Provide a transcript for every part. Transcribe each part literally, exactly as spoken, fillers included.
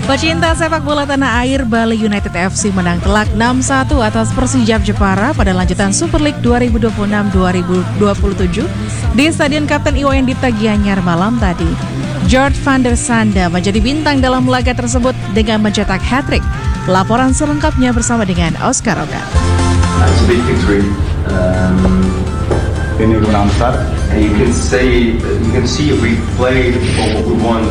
Pecinta sepak bola tanah air, Bali United F C menang telak enam satu atas Persijap Jepara pada lanjutan Super League dua ribu dua puluh enam dua ribu dua puluh tujuh di Stadion Kapten Iwayan Dipta Gianyar malam tadi. George van der Sande menjadi bintang dalam laga tersebut dengan mencetak hat-trick. Laporan selengkapnya bersama dengan Oscar Oka. It's a big victory. Um, Ini kemenangan besar. and you can say, you can see we played for what we want.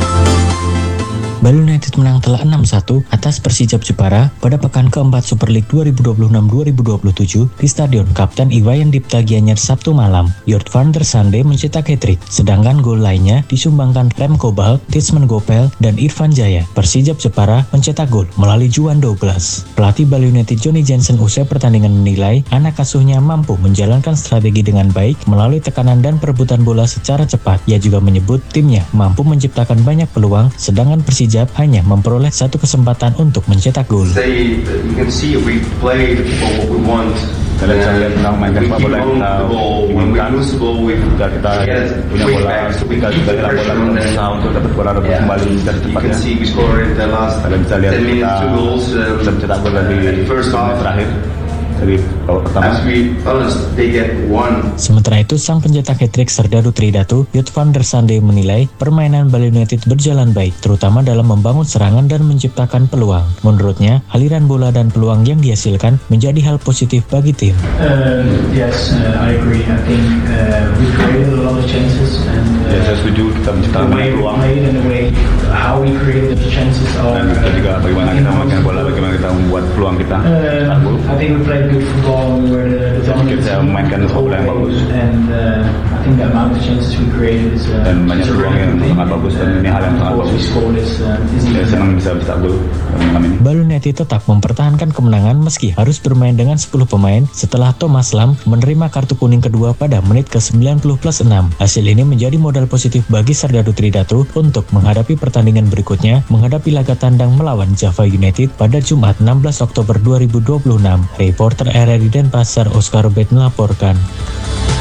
Bali United menang telak enam satu atas Persijap Jepara pada pekan keempat Super League dua ribu dua puluh enam dua ribu dua puluh tujuh di Stadion Kapten Iwayan Dipta Gianyar Sabtu malam. George van der Sande mencetak hat-trick, sedangkan gol lainnya disumbangkan Remco Bal, Titsman Gopel, dan Irfan Jaya. Persijap Jepara mencetak gol melalui Juan Douglas. Pelatih Bali United Johnny Jensen usai pertandingan menilai anak asuhnya mampu menjalankan strategi dengan baik melalui tekanan dan perebutan bola secara cepat. Ia juga menyebut timnya mampu menciptakan banyak peluang, sedangkan Persijap hanya memperoleh satu kesempatan untuk mencetak gol. Say, you can see we played for what we want. Kalian bisa lihat tentang mainkan We sepak keep bola yang on kita the ball. When we inginkan. lose the ball, we Jika kita get punya quick bola, backs. We kita keep juga the bola pressure on berusaha them. untuk dapat bola rebus Yeah. kembali dan You can cepatnya. see we scored the last Kalian bisa lihat ten kita minutes, two goals. Um, bisa mencetak gol di uh, first half. menit terakhir dari babak pertama. As we honest, they get one. Sementara itu, sang pencetak hat-trick Serdadu Tridatu, George van der Sande menilai permainan Bali United berjalan baik, terutama dalam membangun serangan dan menciptakan peluang. Menurutnya, aliran bola dan peluang yang dihasilkan menjadi hal positif bagi tim. Uh, yes, uh, I agree. I think uh, we created a lot of chances, and Ya, saya uh, setuju kita the menciptakan way banyak we peluang played and the way how we created the chances are. dan kita juga bagaimana kita memainkan bola, Uh, bagaimana kita membuat peluang kita mencetak gol. I think we played good football. We were the, the Saya pikir dominant saya team memainkan the whole bola yang way, bagus. and uh, I think the amount of chances we created is uh, Dan banyak is a peluang really yang good thing. sangat bagus, dan ini hal yang And sangat of course we bagus. scored is uh, is Saya even senang bisa mencetak gol malam ini. Bali United tetap mempertahankan kemenangan meski harus bermain dengan sepuluh pemain setelah Thomas Lam menerima kartu kuning kedua pada menit ke sembilan puluh plus enam. Hasil ini menjadi modal positif bagi Serdadu Tridatu untuk menghadapi pertandingan berikutnya menghadapi laga tandang melawan Java United pada Jumat enam belas Oktober dua ribu dua puluh enam. Reporter R R I Denpasar Oscar Robert melaporkan.